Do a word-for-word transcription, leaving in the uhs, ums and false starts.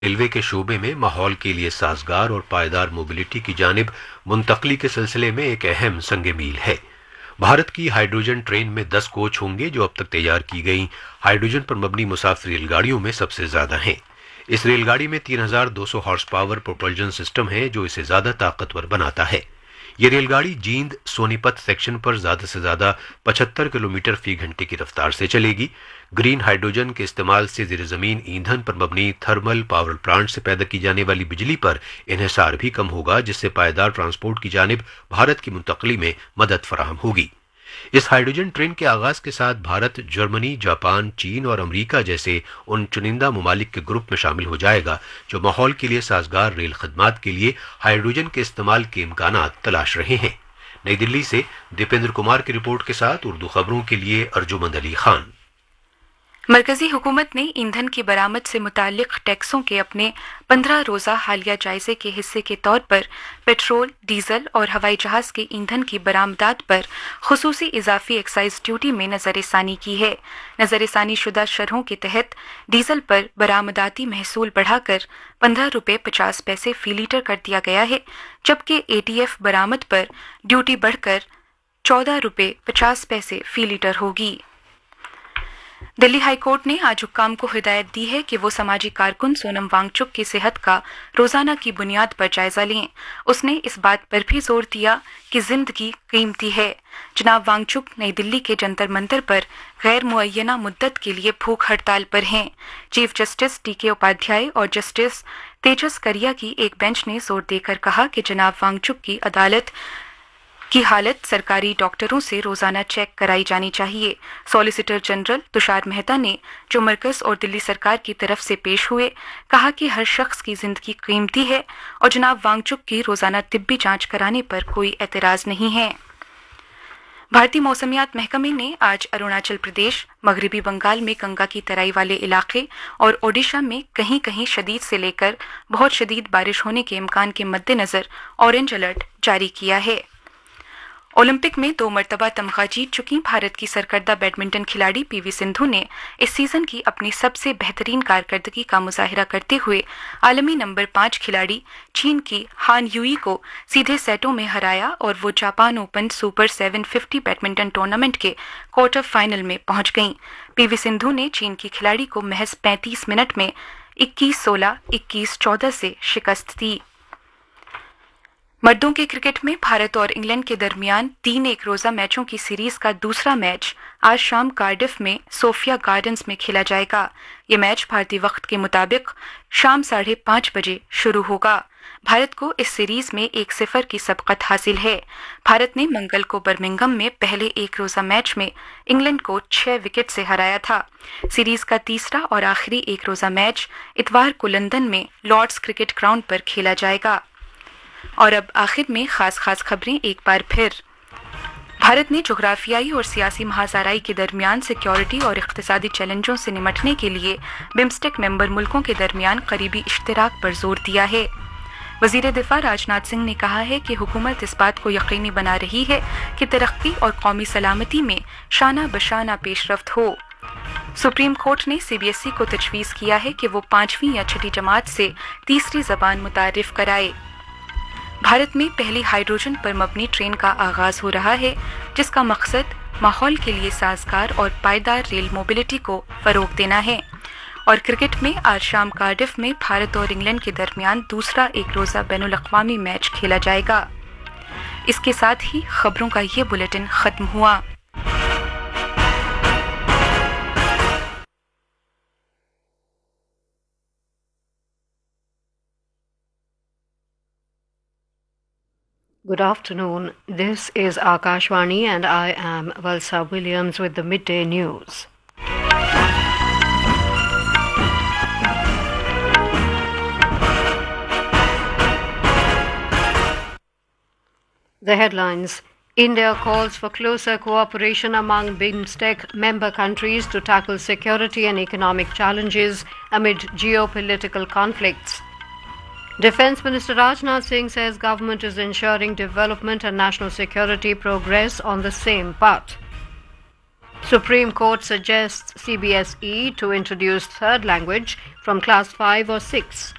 Railway کے شعبے میں ماحول کے لیے سازگار اور پائیدار موبلٹی کی جانب منتقلی کے سلسلے میں ایک اہم سنگ میل ہے۔ بھارت کی ہائیڈروجن ٹرین میں دس کوچ ہوں گے جو اب تک تیار کی گئی ہائیڈروجن پر مبنی مسافر ریل گاڑیوں میں سب سے زیادہ ہیں۔ اس ریل گاڑی میں تین ہزار دو سو ہارس پاور پروپلشن سسٹم ہے جو اسے زیادہ طاقتور بناتا ہے۔ یہ ریل گاڑی جیند سونی پت سیکشن پر زیادہ سے زیادہ پچہتر کلومیٹر فی گھنٹے کی رفتار سے چلے گی۔ گرین ہائیڈروجن کے استعمال سے زیر زمین ایندھن پر مبنی تھرمل پاور پلانٹ سے پیدا کی جانے والی بجلی پر انحصار بھی کم ہوگا، جس سے پائیدار ٹرانسپورٹ کی جانب بھارت کی منتقلی میں مدد فراہم ہوگی۔ اس ہائیڈروجن ٹرین کے آغاز کے ساتھ بھارت جرمنی، جاپان، چین اور امریکہ جیسے ان چنندہ ممالک کے گروپ میں شامل ہو جائے گا جو ماحول کے لیے سازگار ریل خدمات کے لیے ہائیڈروجن کے استعمال کے امکانات تلاش رہے ہیں۔ نئی دلی سے دیپیندر کمار کی رپورٹ کے ساتھ اردو خبروں کے لیے ارجمند علی خان۔ مرکزی حکومت نے ایندھن کی برآمد سے متعلق ٹیکسوں کے اپنے پندرہ روزہ حالیہ جائزے کے حصے کے طور پر پیٹرول، ڈیزل اور ہوائی جہاز کے ایندھن کی برآمدات پر خصوصی اضافی ایکسائز ڈیوٹی میں نظر ثانی کی ہے۔ نظر ثانی شدہ شرحوں کے تحت ڈیزل پر برآمداتی محصول بڑھا کر پندرہ روپے پچاس پیسے فی لیٹر کر دیا گیا ہے، جبکہ اے ٹی ایف برآمد پر ڈیوٹی بڑھ کر چودہ روپے پچاس پیسے فی لیٹر ہوگی۔ دلی ہائی کورٹ نے آج حکام کو ہدایت دی ہے کہ وہ سماجی کارکن سونم وانگ چک کی صحت کا روزانہ کی بنیاد پر جائزہ لیں۔ اس نے اس بات پر بھی زور دیا کہ زندگی قیمتی ہے۔ جناب وانگ چک نئی دلی کے جنتر منتر پر غیر معینہ مدت کے لیے بھوک ہڑتال پر ہیں۔ چیف جسٹس ٹی کے اپادھیائے اور جسٹس تیجس کریا کی ایک بینچ نے زور دے کر کہا کہ جناب وانگ چک کی عدالت کی حالت سرکاری ڈاکٹروں سے روزانہ چیک کرائی جانی چاہیے۔ سالیسیٹر جنرل تشار مہتا نے، جو مرکز اور دلی سرکار کی طرف سے پیش ہوئے، کہا کہ ہر شخص کی زندگی قیمتی ہے اور جناب وانگ چک کی روزانہ طبی جانچ کرانے پر کوئی اعتراض نہیں ہے۔ بھارتی موسمیات محکمے نے آج اروناچل پردیش، مغربی بنگال میں گنگا کی ترائی والے علاقے اور اوڈیشہ میں کہیں کہیں شدید سے لے کر بہت شدید بارش ہونے کے امکان کے مد نظر اورنج الرٹ جاری کیا ہے۔ اولمپک میں دو مرتبہ تمغہ جیت چکی بھارت کی سرکردہ بیڈمنٹن کھلاڑی پی وی سندھو نے اس سیزن کی اپنی سب سے بہترین کارکردگی کا مظاہرہ کرتے ہوئے عالمی نمبر پانچ کھلاڑی چین کی ہان یوئی کو سیدھے سیٹوں میں ہرایا اور وہ Japan open super seven fifty badminton tournament کے کوارٹر فائنل میں پہنچ گئیں۔ پی وی سندھو نے چین کی کھلاڑی کو محض پینتیس منٹ میں اکیس سولہ، اکیس چودہ سے شکست دی۔ مردوں کے کرکٹ میں بھارت اور انگلینڈ کے درمیان تین ایک روزہ میچوں کی سیریز کا دوسرا میچ آج شام کارڈف میں صوفیہ گارڈنز میں کھیلا جائے گا۔ یہ میچ بھارتی وقت کے مطابق شام ساڑھے پانچ بجے شروع ہوگا۔ بھارت کو اس سیریز میں ایک صفر کی سبقت حاصل ہے۔ بھارت نے منگل کو برمنگم میں پہلے ایک روزہ میچ میں انگلینڈ کو چھ وکٹ سے ہرایا تھا۔ سیریز کا تیسرا اور آخری ایک روزہ میچ اتوار کو لندن میں لارڈز کرکٹ گراؤنڈ پر کھیلا جائے گا۔ اور اب آخر میں خاص خاص خبریں ایک بار پھر۔ بھارت نے جغرافیائی اور سیاسی مہازارائی کے درمیان سیکیورٹی اور اقتصادی چیلنجوں سے نمٹنے کے لیے بمسٹیک ممبر ملکوں کے درمیان قریبی اشتراک پر زور دیا ہے۔ وزیر دفاع راجناتھ سنگھ نے کہا ہے کہ حکومت اس بات کو یقینی بنا رہی ہے کہ ترقی اور قومی سلامتی میں شانہ بشانہ پیش رفت ہو۔ سپریم کورٹ نے سی بی ایس ای کو تجویز کیا ہے کہ وہ پانچویں یا چھٹی جماعت سے تیسری زبان متعارف کرائے۔ بھارت میں پہلی ہائیڈروجن پر مبنی ٹرین کا آغاز ہو رہا ہے، جس کا مقصد ماحول کے لیے سازگار اور پائیدار ریل موبلٹی کو فروغ دینا ہے۔ اور کرکٹ میں آج شام کارڈف میں بھارت اور انگلینڈ کے درمیان دوسرا ایک روزہ بین الاقوامی میچ کھیلا جائے گا۔ اس کے ساتھ ہی خبروں کا یہ بلیٹن ختم ہوا۔ Good afternoon. This is Akashvani and I am Valsa Williams with the midday news. The headlines. India calls for closer cooperation among BIMSTEC member countries to tackle security and economic challenges amid geopolitical conflicts. Defence Minister Rajnath Singh says government is ensuring development and national security progress on the same path. Supreme Court suggests C B S E to introduce third language from class five or six.